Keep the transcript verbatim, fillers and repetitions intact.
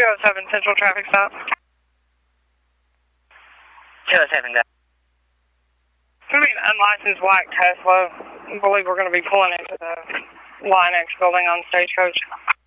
oh seven Central traffic stop. two oh seven, go. It's going to be an unlicensed white Tesla. I believe we're going to be pulling into the Line X building on Stagecoach.